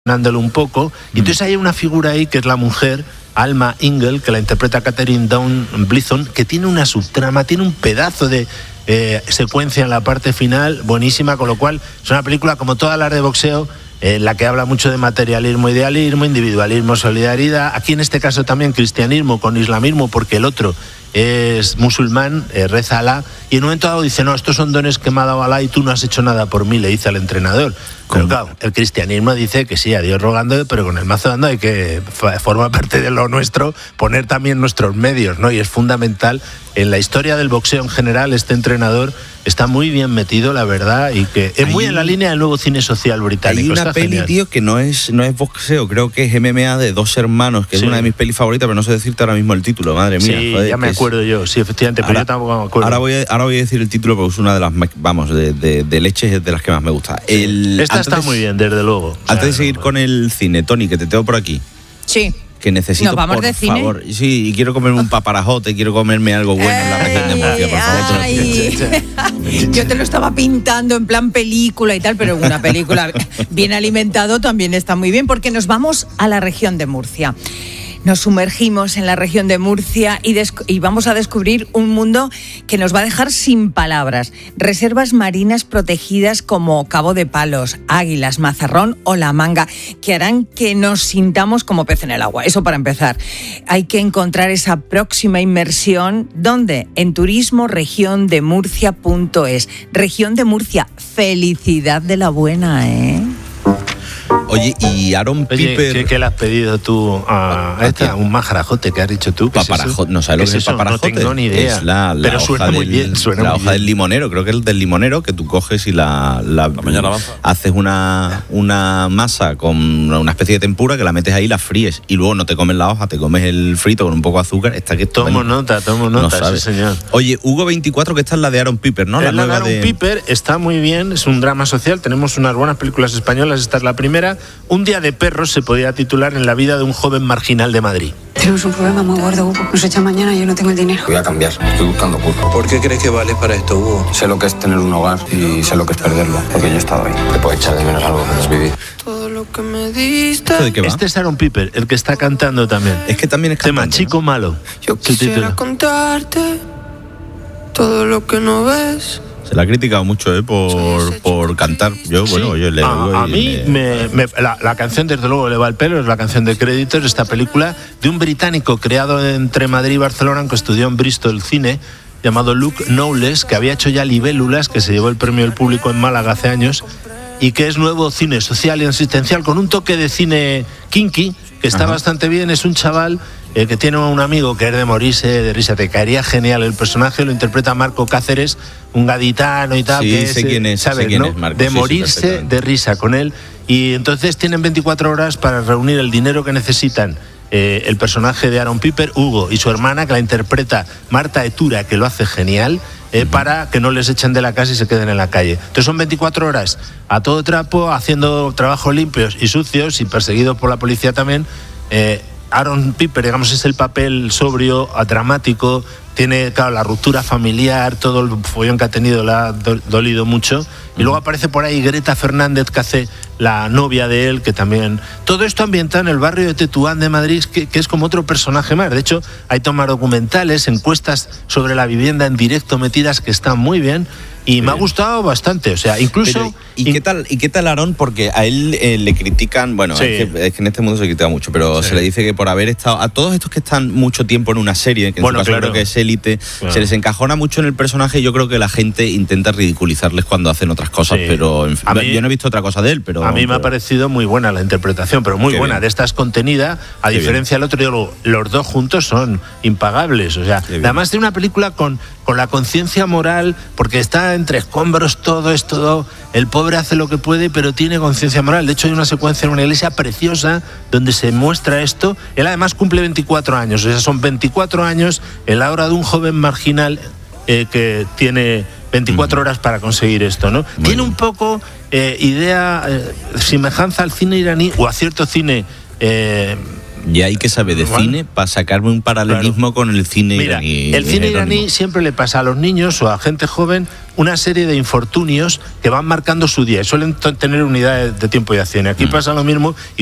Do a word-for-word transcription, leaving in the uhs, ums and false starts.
dándolo un poco, y entonces hay una figura ahí que es la mujer, Alma Ingle, que la interpreta Catherine Dawn Blithon, que tiene una subtrama, tiene un pedazo de eh, secuencia en la parte final buenísima, con lo cual es una película como todas las de boxeo, en eh, la que habla mucho de materialismo, idealismo, individualismo, solidaridad, aquí en este caso también cristianismo con islamismo, porque el otro es musulmán, eh, reza a Alá, y en un momento dado dice, no, estos son dones que me ha dado Alá y tú no has hecho nada por mí, le dice al entrenador. Pero claro, el cristianismo dice que sí, a Dios rogando, pero con el mazo dando hay que, forma parte de lo nuestro, poner también nuestros medios, ¿no? Y es fundamental, en la historia del boxeo en general, este entrenador está muy bien metido, la verdad, y que es hay, muy en la línea del nuevo cine social británico. Hay una está peli, genial. tío, que no es, no es boxeo, creo que es M M A de dos hermanos, que sí. Es una de mis pelis favoritas, pero no sé decirte ahora mismo el título, madre mía. Sí, joder, ya me acuerdo es... yo, sí, efectivamente, pero ahora, yo tampoco me acuerdo. Ahora voy, a, ahora voy a decir el título, porque es una de las, vamos, de, de, de leches de las que más me gusta. Sí. El, Esta está de, muy bien, desde luego. O sea, antes de seguir no, con el cine, Tony, que te tengo por aquí. Sí. Que necesito, ¿Nos vamos por de cine? favor. Sí, y quiero comerme un paparajote, quiero comerme algo bueno en la región de Murcia, por favor. Ay, yo te lo estaba pintando en plan película y tal, pero una película bien alimentado también está muy bien, porque nos vamos a la región de Murcia. Nos sumergimos en la región de Murcia y, desc- y vamos a descubrir un mundo que nos va a dejar sin palabras. Reservas marinas protegidas como Cabo de Palos, Águilas, Mazarrón o La Manga, que harán que nos sintamos como pez en el agua. Eso para empezar. Hay que encontrar esa próxima inmersión. ¿Dónde? En turismo región de murcia punto es. Región de Murcia. Felicidad de la buena, ¿eh? Oye, y Aaron Oye, Piper... ¿qué, ¿qué le has pedido tú a, a esta? Un majarajote que has dicho tú. Paparajote, no sabes lo que es paparajote. No tengo ni idea. Es la, la pero hoja suena del, muy bien. Suena la muy hoja bien. del limonero, creo que es el del limonero, que tú coges y la, la, la mañana avanza. Haces una, una masa con una especie de tempura que la metes ahí y la fríes. Y luego no te comes la hoja, te comes el frito con un poco de azúcar. Está que tomo bueno, nota, tomo nota, no sí señor. Oye, Hugo veinticuatro, que esta es la de Aaron Piper, ¿no? La, la nueva nueva de Aaron de... Piper está muy bien, es un drama social, tenemos unas buenas películas españolas, esta es la primera. Un día de perros se podía titular en la vida de un joven marginal de Madrid. Tenemos un problema muy gordo, Hugo. Nos echa mañana y yo no tengo el dinero. Voy a cambiar, estoy buscando curro. ¿Por qué crees que vale para esto, Hugo? Sé lo que es tener un hogar y sé lo que es perderlo, porque yo he estado ahí. Te puedo echar de menos algo que has vivido. Todo lo que me diste. ¿Esto de qué va? Este es Aaron Piper, el que está cantando también. Es que también es tema cantante, Chico ¿no? Malo. Yo quisiera contarte todo lo que no ves. Se la ha criticado mucho, ¿eh? Por, por cantar. Yo, bueno, sí. yo le A, a mí, me, me, la, la canción, desde luego, le va al pelo, es la canción de créditos, esta película de un británico creado entre Madrid y Barcelona, que estudió en Bristol cine, llamado Luke Knowles, que había hecho ya Libélulas, que se llevó el premio del público en Málaga hace años, y que es nuevo cine social y asistencial, con un toque de cine kinky, que está Ajá. bastante bien. Es un chaval eh, que tiene un amigo que es de morirse de risa, te caería genial. El personaje lo interpreta Marco Cáceres, un gaditano y tal, sí, que sé es, quién es, ¿sabes, sé quién no? es Marco, de sí, morirse sí, de risa con él, y entonces tienen veinticuatro horas para reunir el dinero que necesitan. Eh, el personaje de Aaron Piper, Hugo, y su hermana, que la interpreta Marta Etura, que lo hace genial, eh, para que no les echen de la casa y se queden en la calle. Entonces son veinticuatro horas a todo trapo, haciendo trabajos limpios y sucios y perseguidos por la policía también. eh, Aaron Piper, digamos, es el papel sobrio, dramático, tiene, claro, la ruptura familiar, todo el follón que ha tenido le ha do- dolido mucho. Y luego aparece por ahí Greta Fernández, que hace la novia de él, que también... Todo esto ambientado en el barrio de Tetuán de Madrid, que, que es como otro personaje más. De hecho, hay tomas documentales, encuestas sobre la vivienda en directo metidas que están muy bien. Y sí. me ha gustado bastante, o sea, incluso... Pero, ¿y, qué tal, ¿Y qué tal Aaron? Porque a él eh, le critican, bueno, sí. es, que, es que en este mundo se critica mucho, pero sí. se le dice que por haber estado... A todos estos que están mucho tiempo en una serie, que en bueno, su caso claro. creo que es Élite, claro. se les encajona mucho en el personaje, y yo creo que la gente intenta ridiculizarles cuando hacen otras cosas, sí. pero en fin, a mí, yo no he visto otra cosa de él, pero... A mí me pero... ha parecido muy buena la interpretación, pero muy Qué buena. bien. De esta es contenida, a Qué diferencia bien. del otro, digo, los dos juntos son impagables, o sea, además de una película con, con la conciencia moral, porque está entre escombros, todo es todo, el pobre hace lo que puede, pero tiene conciencia moral. De hecho, hay una secuencia en una iglesia preciosa donde se muestra esto. Él además cumple veinticuatro años, o sea, son veinticuatro años en la hora de un joven marginal eh, que tiene veinticuatro horas para conseguir esto, ¿no? Muy tiene bien. un poco eh, idea, eh, semejanza al cine iraní o a cierto cine eh, Y hay que saber de Igual. cine para sacarme un paralelismo claro. con el cine Mira, iraní. El cine iraní siempre le pasa a los niños o a gente joven una serie de infortunios que van marcando su día y suelen t- tener unidades de tiempo y acción. Aquí mm. pasa lo mismo. Y